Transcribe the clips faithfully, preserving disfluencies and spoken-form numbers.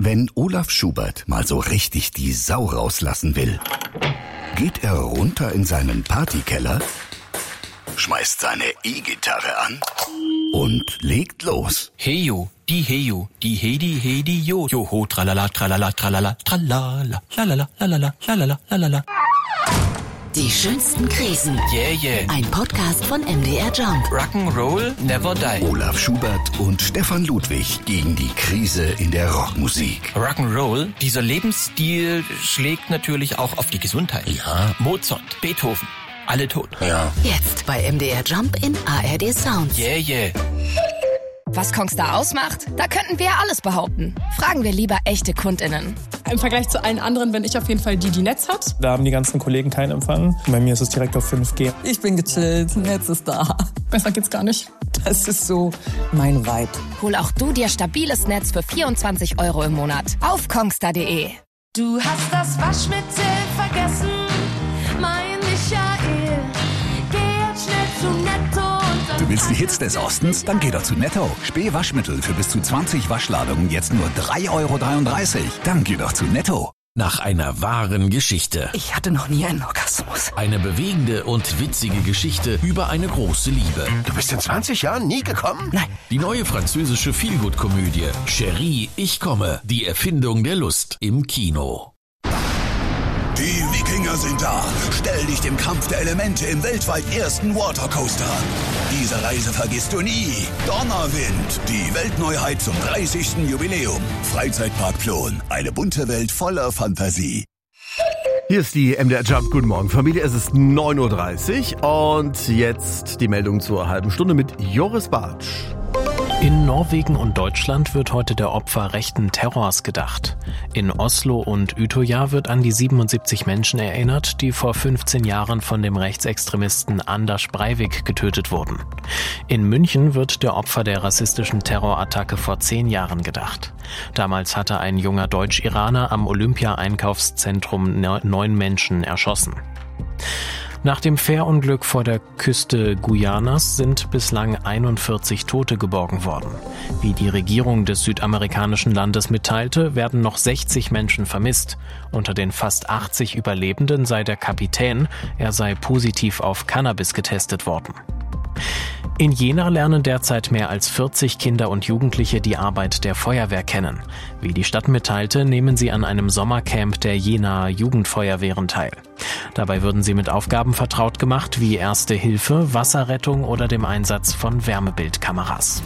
Wenn Olaf Schubert mal so richtig die Sau rauslassen will, geht er runter in seinen Partykeller, schmeißt seine E-Gitarre an und legt los. Heyo, die Heyo, die Hedi, Hedi, Jo, Joho, tralala, tralala, tralala, tralala, lalala, lalala, lalala, lalala. Die schönsten Krisen. Yeah, yeah. Ein Podcast von M D R Jump. Rock'n'Roll never die. Olaf Schubert und Stefan Ludwig gegen die Krise in der Rockmusik. Rock'n'Roll, dieser Lebensstil schlägt natürlich auch auf die Gesundheit. Ja. Mozart, Beethoven, alle tot. Ja. Jetzt bei M D R Jump in A R D Sounds. Yeah, yeah. Was Kongstar ausmacht? Da könnten wir alles behaupten. Fragen wir lieber echte KundInnen. Im Vergleich zu allen anderen bin ich auf jeden Fall die, die Netz hat. Da haben die ganzen Kollegen keinen Empfang. Bei mir ist es direkt auf fünf G. Ich bin gechillt, Netz ist da. Besser geht's gar nicht. Das ist so mein Vibe. Hol auch du dir stabiles Netz für vierundzwanzig Euro im Monat auf kongstar punkt de. Du hast das Waschmittel vergessen, mein Michael. Geh jetzt schnell zu Netto. Du willst die Hits des Ostens? Dann geh doch zu Netto. Späh-Waschmittel für bis zu zwanzig Waschladungen jetzt nur drei Euro dreiunddreißig. Dann geh doch zu Netto. Nach einer wahren Geschichte. Ich hatte noch nie einen Orgasmus. Eine bewegende und witzige Geschichte über eine große Liebe. Du bist in zwanzig Jahren nie gekommen? Nein. Die neue französische Feelgood-Komödie Chérie, ich komme. Die Erfindung der Lust im Kino. Die Wikinger sind da. Stell dich dem Kampf der Elemente im weltweit ersten Watercoaster an. Diese Reise vergisst du nie. Donnerwind, die Weltneuheit zum dreißigsten Jubiläum. Freizeitpark Plon, eine bunte Welt voller Fantasie. Hier ist die M D R Jump. Guten Morgen, Familie. Es ist neun Uhr dreißig und jetzt die Meldung zur halben Stunde mit Joris Bartsch. In Norwegen und Deutschland wird heute der Opfer rechten Terrors gedacht. In Oslo und Utøya wird an die siebenundsiebzig Menschen erinnert, die vor fünfzehn Jahren von dem Rechtsextremisten Anders Breivik getötet wurden. In München wird der Opfer der rassistischen Terrorattacke vor zehn Jahren gedacht. Damals hatte ein junger Deutsch-Iraner am Olympia-Einkaufszentrum neun Menschen erschossen. Nach dem Fährunglück vor der Küste Guyanas sind bislang einundvierzig Tote geborgen worden. Wie die Regierung des südamerikanischen Landes mitteilte, werden noch sechzig Menschen vermisst. Unter den fast achtzig Überlebenden sei der Kapitän, er sei positiv auf Cannabis getestet worden. In Jena lernen derzeit mehr als vierzig Kinder und Jugendliche die Arbeit der Feuerwehr kennen. Wie die Stadt mitteilte, nehmen sie an einem Sommercamp der Jenaer Jugendfeuerwehren teil. Dabei würden sie mit Aufgaben vertraut gemacht wie Erste Hilfe, Wasserrettung oder dem Einsatz von Wärmebildkameras.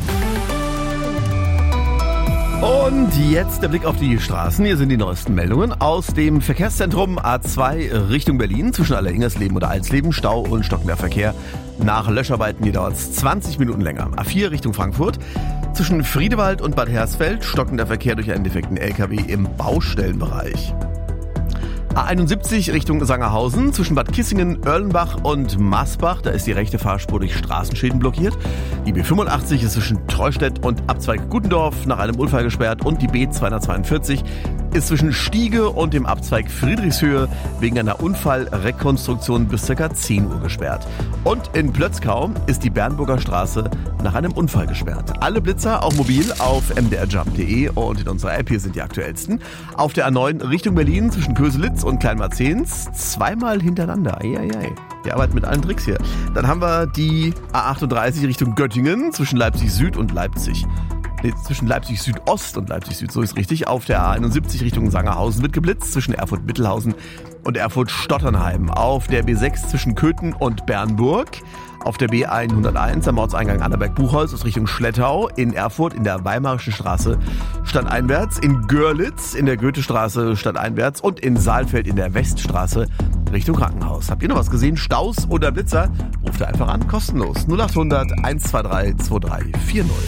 Und jetzt der Blick auf die Straßen. Hier sind die neuesten Meldungen aus dem Verkehrszentrum A zwei Richtung Berlin. Zwischen Allersingersleben oder Alsleben Stau und stockender Verkehr. Nach Löscharbeiten hier dauert es zwanzig Minuten länger. A vier Richtung Frankfurt. Zwischen Friedewald und Bad Hersfeld stockender Verkehr durch einen defekten L K W im Baustellenbereich. A einundsiebzig Richtung Sangerhausen, zwischen Bad Kissingen, Erlenbach und Masbach, da ist die rechte Fahrspur durch Straßenschäden blockiert. Die B fünfundachtzig ist zwischen Treustedt und Abzweig Gutendorf nach einem Unfall gesperrt und die B zweihundertzweiundvierzig ist zwischen Stiege und dem Abzweig Friedrichshöhe wegen einer Unfallrekonstruktion bis ca. zehn Uhr gesperrt. Und in Plötzkau ist die Bernburger Straße nach einem Unfall gesperrt. Alle Blitzer, auch mobil, auf m d r jump punkt de und in unserer App hier sind die aktuellsten. Auf der A neun Richtung Berlin zwischen Köselitz und Kleinmarzens zweimal hintereinander. Eieiei. Die arbeiten mit allen Tricks hier. Dann haben wir die A achtunddreißig Richtung Göttingen zwischen Leipzig Süd und Leipzig. Nee, zwischen Leipzig Südost und Leipzig Süd, so ist richtig. Auf der A einundsiebzig Richtung Sangerhausen wird geblitzt zwischen Erfurt Mittelhausen und Erfurt Stotternheim. Auf der B sechs zwischen Köthen und Bernburg. Auf der B hunderteins am Ortseingang Annaberg-Buchholz aus Richtung Schlettau. In Erfurt in der Weimarischen Straße stadteinwärts. In Görlitz in der Goethestraße stadteinwärts. Und in Saalfeld in der Weststraße Richtung Krankenhaus. Habt ihr noch was gesehen? Staus oder Blitzer? Ruft ihr einfach an, kostenlos. null achthundert eins zwei drei zwei drei vier null.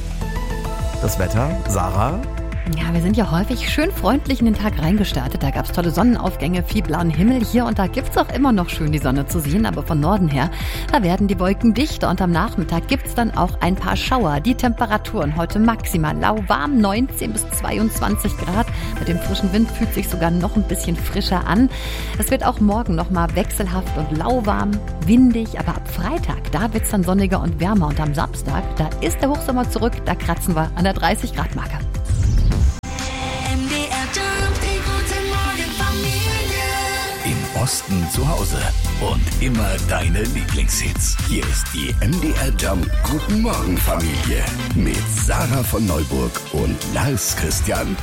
Das Wetter, Sarah? Ja, wir sind ja häufig schön freundlich in den Tag reingestartet. Da gab es tolle Sonnenaufgänge, viel blauen Himmel. Hier und da gibt's auch immer noch schön die Sonne zu sehen. Aber von Norden her, da werden die Wolken dichter. Und am Nachmittag gibt's dann auch ein paar Schauer. Die Temperaturen heute maximal lauwarm, neunzehn bis zweiundzwanzig Grad. Mit dem frischen Wind fühlt sich sogar noch ein bisschen frischer an. Es wird auch morgen nochmal wechselhaft und lauwarm, windig. Aber ab Freitag, da wird's dann sonniger und wärmer. Und am Samstag, da ist der Hochsommer zurück. Da kratzen wir an der dreißig Grad Marke. M D Osten zu Hause. Und immer deine Lieblingshits. Hier ist die M D R Jump Guten Morgen Familie mit Sarah von Neuburg und Lars Christian